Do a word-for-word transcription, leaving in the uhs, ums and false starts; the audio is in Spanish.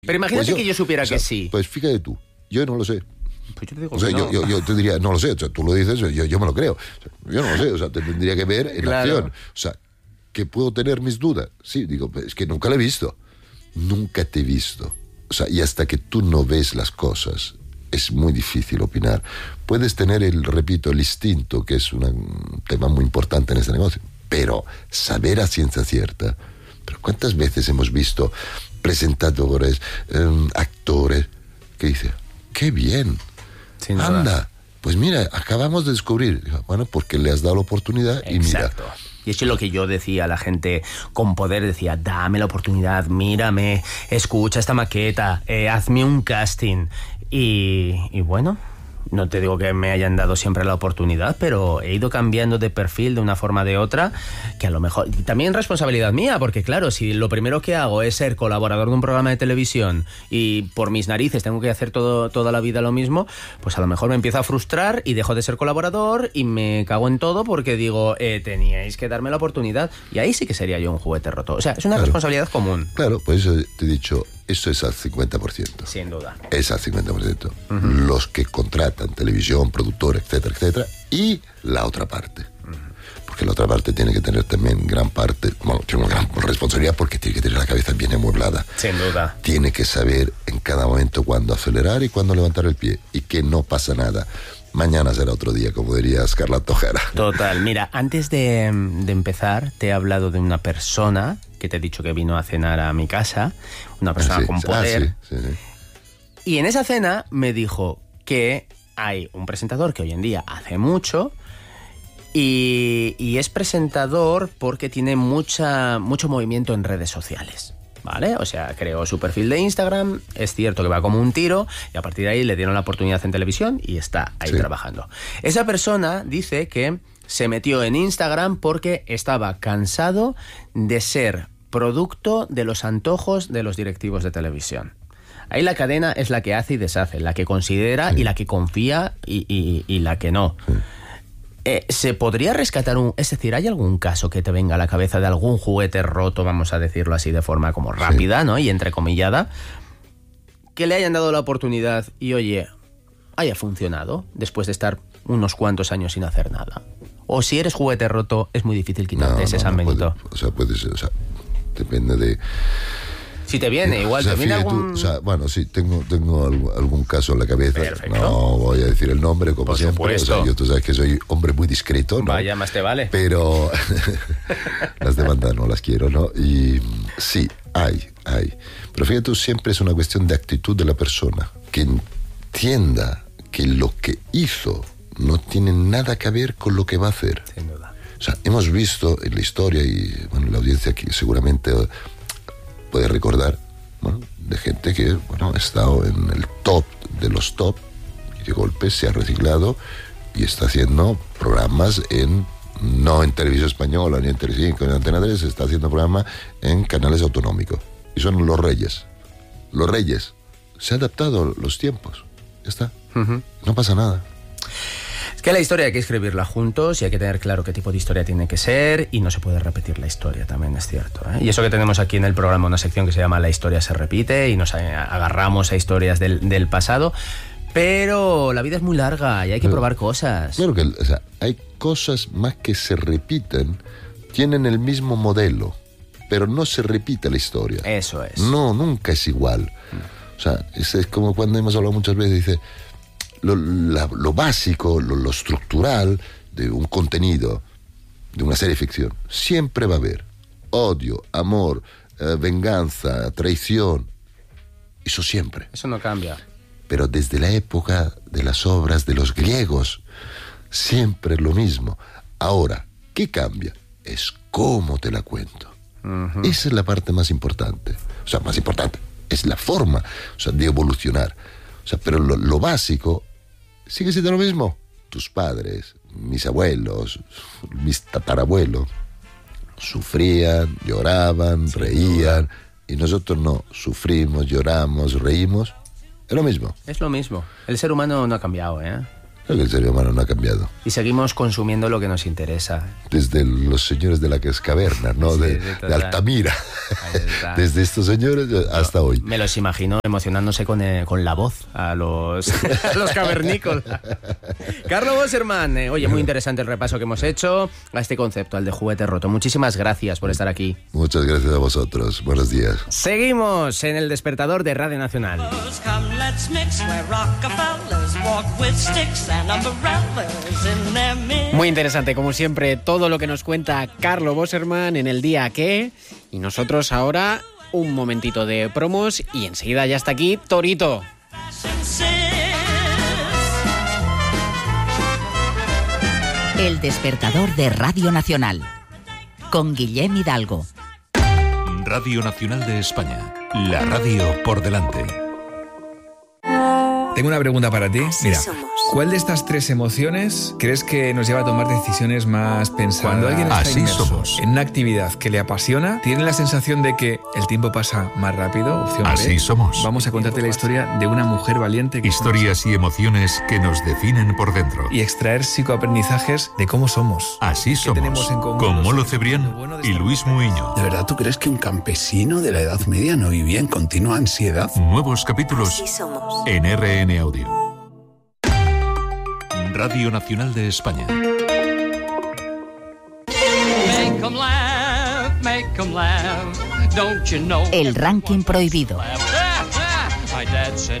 Pero imagínate pues yo, que yo supiera o sea, que sí. Pues fíjate tú, yo no lo sé. Pues yo te digo O sea, que yo, no. yo, yo te diría, no lo sé, o sea, tú lo dices, yo, yo me lo creo. O sea, yo no lo sé, o sea, te tendría que ver en Claro. acción. O sea, que puedo tener mis dudas. Sí, digo, es que nunca lo he visto. Nunca te he visto. O sea, y hasta que tú no ves las cosas, es muy difícil opinar. Puedes tener el, repito, el instinto, que es una, un tema muy importante en este negocio, pero saber a ciencia cierta. Pero ¿cuántas veces hemos visto presentadores, eh, actores, que dicen, qué bien, Sin duda. anda, pues mira, acabamos de descubrir. Bueno, porque le has dado la oportunidad y Exacto. mira. Y eso es lo que yo decía a la gente con poder, decía, dame la oportunidad, mírame, escucha esta maqueta, eh, hazme un casting. Y, y bueno, no te digo que me hayan dado siempre la oportunidad, pero he ido cambiando de perfil de una forma o de otra, que a lo mejor... Y también responsabilidad mía, porque claro, si lo primero que hago es ser colaborador de un programa de televisión y por mis narices tengo que hacer todo, toda la vida lo mismo, pues a lo mejor me empiezo a frustrar y dejo de ser colaborador y me cago en todo porque digo, eh, teníais que darme la oportunidad. Y ahí sí que sería yo un juguete roto. O sea, es una Claro. responsabilidad común. Claro, por eso te he dicho, eso es al cincuenta por ciento. Sin duda. Es al cincuenta por ciento. Uh-huh. Los que contratan televisión, productor, etcétera, etcétera, y la otra parte. Uh-huh. Porque la otra parte tiene que tener también gran parte, bueno, tiene una gran responsabilidad porque tiene que tener la cabeza bien amueblada. Sin duda. Tiene que saber en cada momento cuándo acelerar y cuándo levantar el pie. Y que no pasa nada. Mañana será otro día, como diría Scarlett O'Hara. Total. Mira, antes de, de empezar, te he hablado de una persona que te he dicho que vino a cenar a mi casa, una persona ah, sí. con poder. Ah, sí, sí, sí. Y en esa cena me dijo que hay un presentador que hoy en día hace mucho y, y es presentador porque tiene mucha, mucho movimiento en redes sociales. ¿Vale? O sea, creó su perfil de Instagram, es cierto que va como un tiro y a partir de ahí le dieron la oportunidad en televisión y está ahí sí. trabajando. Esa persona dice que se metió en Instagram porque estaba cansado de ser producto de los antojos de los directivos de televisión. Ahí la cadena es la que hace y deshace, la que considera sí. y la que confía y, y, y la que no. Sí. Eh, ¿Se podría rescatar un... Es decir, ¿hay algún caso que te venga a la cabeza de algún juguete roto, vamos a decirlo así de forma como rápida, sí. ¿no? Y entrecomillada, que le hayan dado la oportunidad y, oye, haya funcionado después de estar unos cuantos años sin hacer nada? O si eres juguete roto, es muy difícil quitarte no, ese no, San no Benito. Puede, o sea, puede ser, o sea, depende de... Si te viene, no, igual o sea, te viene fíjate algún... Tú, o sea, bueno, sí, tengo, tengo algún, algún caso en la cabeza. Perfecto. No voy a decir el nombre, como Por siempre. supuesto. O sea, yo tú sabes que soy hombre muy discreto, ¿no? Vaya, más te vale. Pero las demandas no las quiero, ¿no? Y sí, hay, hay. Pero fíjate tú, siempre es una cuestión de actitud de la persona. Que entienda que lo que hizo no tiene nada que ver con lo que va a hacer. Sin duda. O sea, hemos visto en la historia, y bueno, la audiencia aquí seguramente puede recordar, bueno, de gente que, bueno, ha estado en el top de los top y de golpe se ha reciclado y está haciendo programas en, no en Televisión Española, ni en Telecinco, ni en Antena tres, está haciendo programas en canales autonómicos. Y son los reyes. Los reyes. Se ha adaptado los tiempos. Ya está. Uh-huh. No pasa nada. Es que la historia hay que escribirla juntos y hay que tener claro qué tipo de historia tiene que ser y no se puede repetir la historia, también es cierto, ¿eh? Y eso que tenemos aquí en el programa, una sección que se llama La historia se repite y nos agarramos a historias del, del pasado, pero la vida es muy larga y hay que claro, probar cosas. Claro que, o sea, hay cosas más que se repiten, tienen el mismo modelo, pero no se repite la historia. Eso es. No, nunca es igual. No. O sea, es, es como cuando hemos hablado muchas veces, dice... Lo, la, lo básico, lo, lo estructural de un contenido, de una serie de ficción, siempre va a haber odio, amor, eh, venganza, traición. Eso siempre. Eso no cambia. Pero desde la época de las obras de los griegos, siempre lo mismo. Ahora, ¿qué cambia? Es cómo te la cuento. Uh-huh. Esa es la parte más importante. O sea, más importante, es la forma, o sea, de evolucionar. O sea, pero lo, lo básico sigue siendo lo mismo. Tus padres, mis abuelos, mis tatarabuelos, sufrían, lloraban, sí, reían, no. Y nosotros no, sufrimos, lloramos, reímos. Es lo mismo. Es lo mismo. El ser humano no ha cambiado, ¿eh? El ser humano no ha cambiado. Y seguimos consumiendo lo que nos interesa. Desde los señores de la caverna, ¿no? Sí, de, sí, de Altamira. Desde estos señores hasta Yo hoy. Me los imagino emocionándose con, eh, con la voz a los, a los cavernícolas. Carlo Bosserman, eh, oye, muy interesante el repaso que hemos hecho a este concepto, al de juguete roto. Muchísimas gracias por estar aquí. Muchas gracias a vosotros. Buenos días. Seguimos en el despertador de Radio Nacional. Muy interesante, como siempre, todo lo que nos cuenta Carlo Bosserman en el día que. Y nosotros ahora un momentito de promos y enseguida ya está aquí Torito. El despertador de Radio Nacional con Guillem Hidalgo. Radio Nacional de España, la radio por delante. Tengo una pregunta para ti. Mira, ¿cuál de estas tres emociones crees que nos lleva a tomar decisiones más pensadas? Cuando alguien está Así inmerso somos. en una actividad que le apasiona, tiene la sensación de que el tiempo pasa más rápido. Opción B. Así somos. Vamos a contarte la historia de una mujer valiente que Historias y emociones que nos definen por dentro. y extraer psicoaprendizajes de cómo somos. Así somos. tenemos en común Con los Molo seres Cebrián humanos? Lo bueno de y esta Luis vida. Muiño. ¿De verdad tú crees que un campesino de la Edad Media no vivía en continua ansiedad? Nuevos capítulos en R N Audio. Radio Nacional de España. El ranking prohibido.